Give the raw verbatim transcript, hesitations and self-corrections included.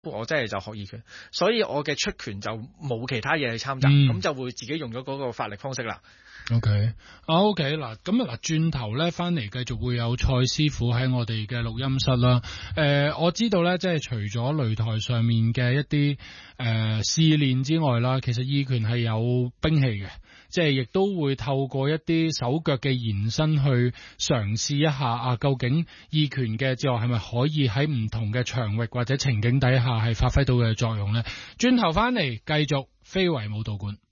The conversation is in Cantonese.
我真係就學二拳，所以我嘅出拳就冇其他嘢去參雜，咁、嗯、就會自己用咗嗰個發力方式啦。 OK，啊 OK 嗱，咁啊嗱，轉頭咧翻嚟繼續會有蔡師傅喺我哋嘅錄音室啦。誒、呃，我知道咧，即係除咗擂台上面嘅一啲誒、呃、試練之外啦，其實二拳係有兵器嘅，即係亦都會透過一啲手腳嘅延伸去嘗試一下啊，究竟二拳嘅之後係咪可以喺唔同嘅場域或者情景底下係發揮到嘅作用咧？轉頭翻嚟繼續非遺武道館。